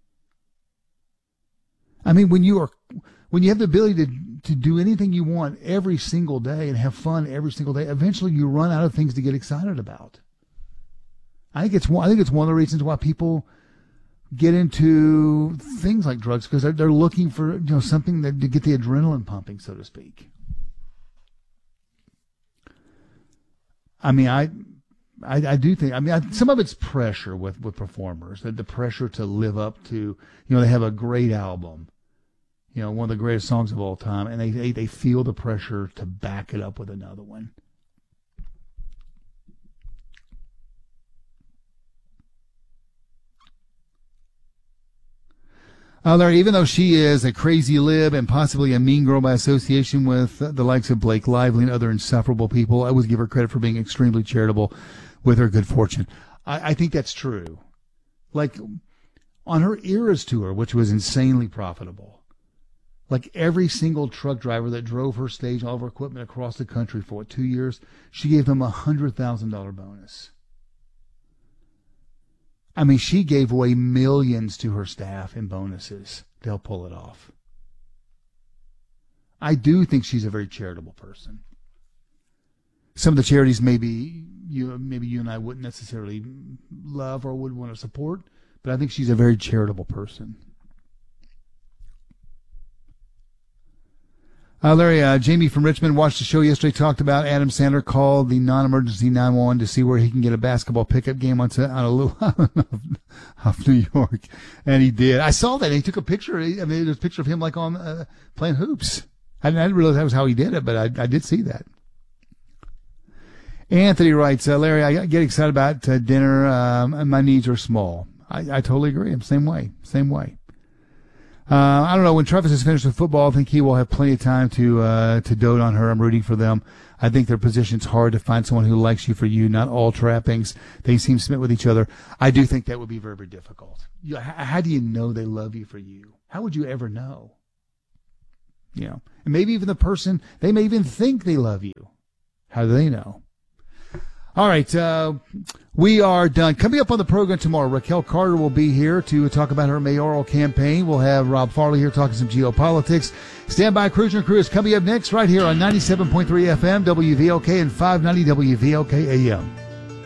I mean, when you are, when you have the ability to, to do anything you want every single day and have fun every single day, eventually you run out of things to get excited about. I think it's one, I think it's one of the reasons why people get into things like drugs, because they're, they're looking for, you know, something that, to get the adrenaline pumping, so to speak. I mean, I, I, I do think, I mean, I, some of it's pressure with, with performers, the, the pressure to live up to, you know, they have a great album, you know, one of the greatest songs of all time, and they, they, they feel the pressure to back it up with another one. Uh, Larry, even though she is a crazy lib and possibly a mean girl by association with the likes of Blake Lively and other insufferable people, I would give her credit for being extremely charitable with her good fortune. I, I think that's true. Like, on her Eras tour, which was insanely profitable, like every single truck driver that drove her stage, all of her equipment across the country for, what, two years, she gave them a one hundred thousand dollars bonus. I mean, she gave away millions to her staff in bonuses to help pull it off. I do think she's a very charitable person. Some of the charities maybe you maybe you and I wouldn't necessarily love or would want to support, but I think she's a very charitable person. Uh, Larry, uh, Jamie from Richmond watched the show yesterday, talked about Adam Sandler called the non-emergency nine one one to see where he can get a basketball pickup game on, on a little of New York. And he did. I saw that. He took a picture. I mean, there's a picture of him like on uh, playing hoops. I didn't, I didn't realize that was how he did it, but I, I did see that. Anthony writes, uh, Larry, I get excited about uh, dinner. Um, and my needs are small. I, I totally agree. I'm the same way. Same way. Uh, I don't know. When Travis is finished with football, I think he will have plenty of time to uh, to dote on her. I'm rooting for them. I think their position's hard to find someone who likes you for you, not all trappings. They seem smit with each other. I do think that would be very, very difficult. You, how, how do you know they love you for you? How would you ever know? You know, and maybe even the person, they may even think they love you. How do they know? All right, uh, we are done. Coming up on the program tomorrow, Raquel Carter will be here to talk about her mayoral campaign. We'll have Rob Farley here talking some geopolitics. Stand by, Cruiser and Crew is coming up next right here on ninety-seven point three F M, W V L K, and five ninety W V L K A M.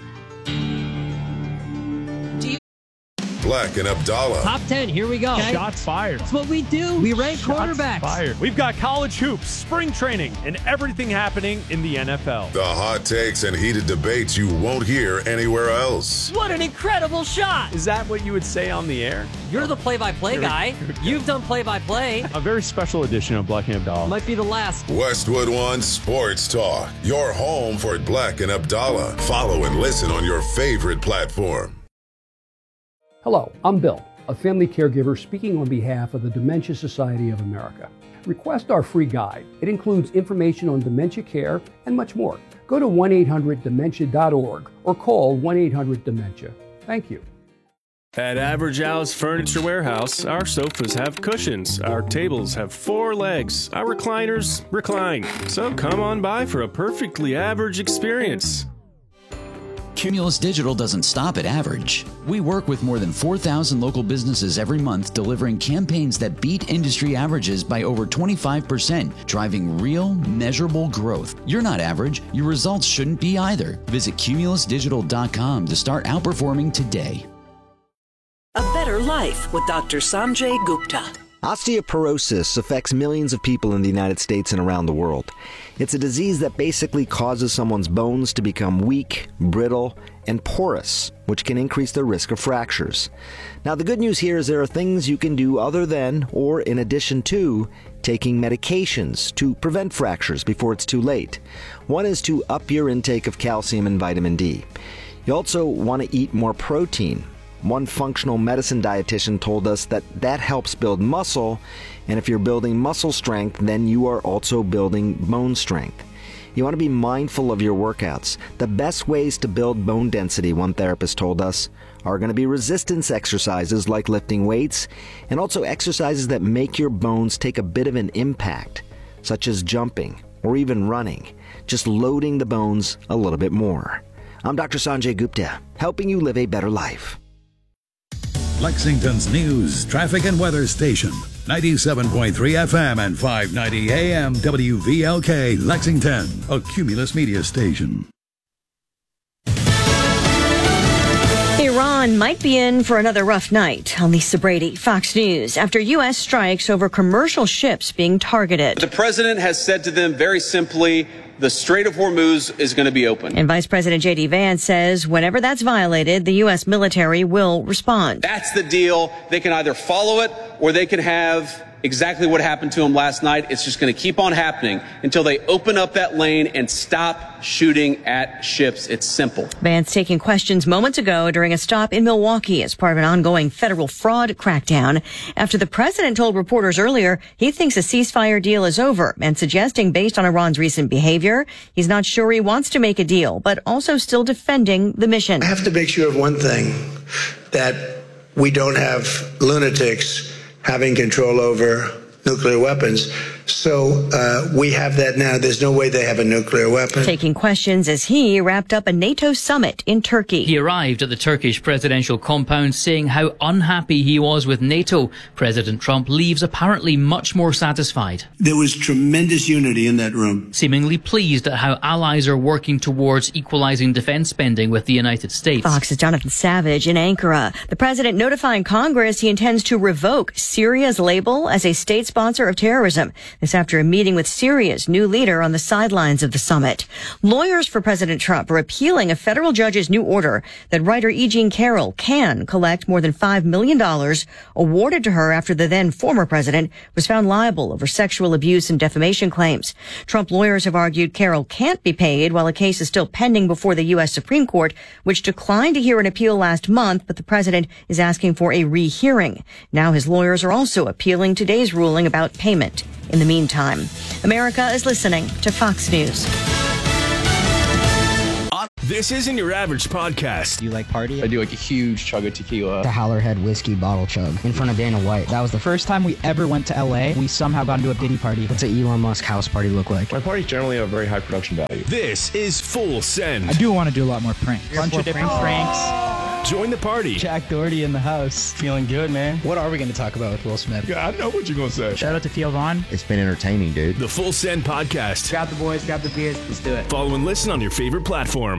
Black and Abdallah. Top ten, here we go. Okay. Shots fired. That's what we do. We rank Shots quarterbacks. Fired. We've got college hoops, spring training, and everything happening in the N F L. The hot takes and heated debates you won't hear anywhere else. What an incredible shot. Is that what you would say on the air? You're the play-by-play guy. You've done play-by-play. A very special edition of Black and Abdallah. Might be the last. Westwood One Sports Talk. Your home for Black and Abdallah. Follow and listen on your favorite platform. Hello, I'm Bill, a family caregiver speaking on behalf of the Dementia Society of America. Request our free guide. It includes information on dementia care and much more. Go to one eight hundred dementia dot org or call one eight hundred dementia. Thank you. At Average Al's Furniture Warehouse, our sofas have cushions, our tables have four legs, our recliners recline. So come on by for a perfectly average experience. Cumulus Digital doesn't stop at average. We work with more than four thousand local businesses every month, delivering campaigns that beat industry averages by over twenty-five percent, driving real, measurable growth. You're not average. Your results shouldn't be either. Visit cumulus digital dot com to start outperforming today. A better life with Doctor Sanjay Gupta. Osteoporosis affects millions of people in the United States and around the world. It's a disease that basically causes someone's bones to become weak, brittle, and porous, which can increase the risk of fractures. Now, the good news here is there are things you can do other than, or in addition to, taking medications to prevent fractures before it's too late. One is to up your intake of calcium and vitamin D. You also want to eat more protein. One functional medicine dietitian told us that that helps build muscle, and if you're building muscle strength, then you are also building bone strength. You want to be mindful of your workouts. The best ways to build bone density, one therapist told us, are going to be resistance exercises like lifting weights, and also exercises that make your bones take a bit of an impact, such as jumping or even running, just loading the bones a little bit more. I'm Doctor Sanjay Gupta, helping you live a better life. Lexington's news, traffic, and weather station. ninety-seven point three F M and five ninety A M W V L K, Lexington, a Cumulus media station. Iran might be in for another rough night. Lisa Brady, Fox News, after U S strikes over commercial ships being targeted. The president has said to them very simply, the Strait of Hormuz is going to be open. And Vice President J D Vance says whenever that's violated, the U S military will respond. That's the deal. They can either follow it or they can have exactly what happened to them last night. It's just going to keep on happening until they open up that lane and stop shooting at ships. It's simple. Vance taking questions moments ago during a stop in Milwaukee as part of an ongoing federal fraud crackdown after the president told reporters earlier he thinks a ceasefire deal is over and suggesting based on Iran's recent behavior, he's not sure he wants to make a deal, but also still defending the mission. I have to make sure of one thing, that we don't have lunatics having control over nuclear weapons. So uh, we have that now. There's no way they have a nuclear weapon. Taking questions as he wrapped up a NATO summit in Turkey. He arrived at the Turkish presidential compound saying how unhappy he was with NATO. President Trump leaves apparently much more satisfied. There was tremendous unity in that room. Seemingly pleased at how allies are working towards equalizing defense spending with the United States. Fox's Jonathan Savage in Ankara. The president notifying Congress he intends to revoke Syria's label as a state sponsor of terrorism. This after a meeting with Syria's new leader on the sidelines of the summit. Lawyers for President Trump are appealing a federal judge's new order that writer E. Jean Carroll can collect more than five million dollars awarded to her after the then former president was found liable over sexual abuse and defamation claims. Trump lawyers have argued Carroll can't be paid while a case is still pending before the U S Supreme Court, which declined to hear an appeal last month, but the president is asking for a rehearing. Now his lawyers are also appealing today's ruling about payment. In the meantime, America is listening to Fox News. This isn't your average podcast. Do you like party? I do like a huge chug of tequila. The Howlerhead whiskey bottle chug in front of Dana White. That was the first time we ever went to L A. We somehow got into a Diddy party. What's an Elon Musk house party look like? My parties generally have very high production value. This is Full Send. I do want to do a lot more pranks. A bunch of different pranks. pranks. Join the party. Jack Doherty in the house. Feeling good, man. What are we going to talk about with Will Smith? Yeah, I know what you're going to say. Shout out to Theo Vaughn. It's been entertaining, dude. The Full Send podcast. Grab the boys, grab the beers. Let's do it. Follow and listen on your favorite platform.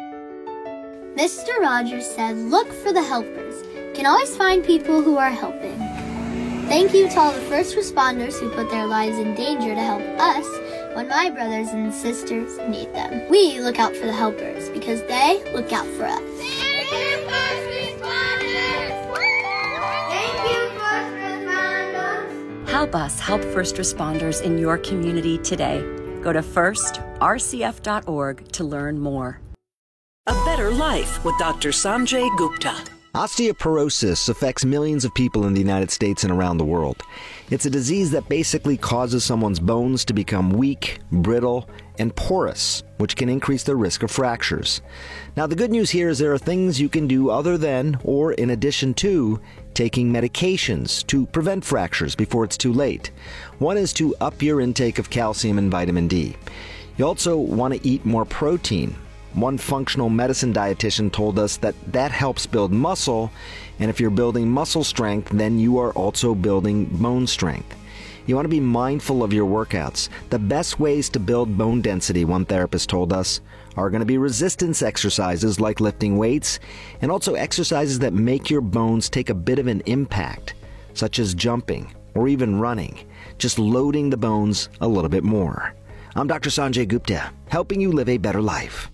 Mister Rogers said, look for the helpers. Can always find people who are helping. Thank you to all the first responders who put their lives in danger to help us when my brothers and sisters need them. We look out for the helpers because they look out for us. Thank you, first responders! Thank you, first responders! Help us help first responders in your community today. Go to first r c f dot org to learn more. A Better Life with Doctor Sanjay Gupta. Osteoporosis affects millions of people in the United States and around the world. It's a disease that basically causes someone's bones to become weak, brittle, and porous, which can increase their risk of fractures. Now, the good news here is there are things you can do other than, or in addition to, taking medications to prevent fractures before it's too late. One is to up your intake of calcium and vitamin D. You also want to eat more protein. One functional medicine dietitian told us that that helps build muscle, and if you're building muscle strength, then you are also building bone strength. You want to be mindful of your workouts. The best ways to build bone density, one therapist told us, are going to be resistance exercises like lifting weights, and also exercises that make your bones take a bit of an impact, such as jumping or even running, just loading the bones a little bit more. I'm Doctor Sanjay Gupta, helping you live a better life.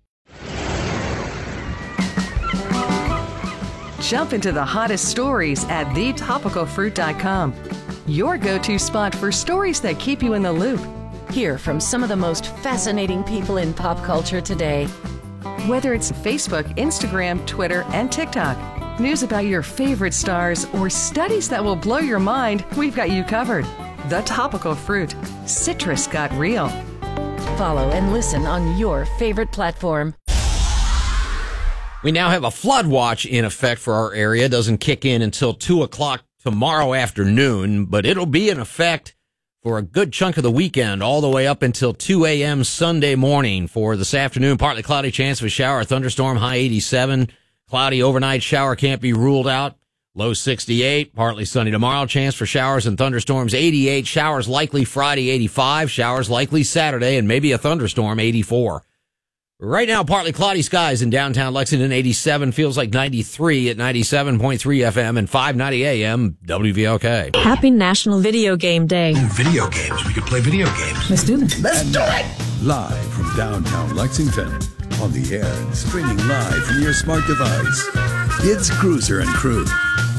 Jump into the hottest stories at the topical fruit dot com. Your go-to spot for stories that keep you in the loop. Hear from some of the most fascinating people in pop culture today. Whether it's Facebook, Instagram, Twitter, and TikTok, news about your favorite stars, or studies that will blow your mind, we've got you covered. The Topical Fruit. Citrus got real. Follow and listen on your favorite platform. We now have a flood watch in effect for our area. It doesn't kick in until two o'clock tomorrow afternoon, but it'll be in effect for a good chunk of the weekend, all the way up until two a.m. Sunday morning. For this afternoon, partly cloudy, chance of a shower, a thunderstorm, high eighty-seven. Cloudy overnight, shower can't be ruled out. Low sixty-eight, partly sunny tomorrow, chance for showers and thunderstorms, eighty-eight. Showers likely Friday, eighty-five. Showers likely Saturday, and maybe a thunderstorm, eighty-four. Right now, partly cloudy skies in downtown Lexington, eighty-seven. Feels like ninety-three at ninety-seven point three F M and five ninety A M W V L K. Happy National Video Game Day. Video games. We could play video games. Let's do this. Let's do it. Live from downtown Lexington. On the air and streaming live from your smart device. It's Cruiser and Crew.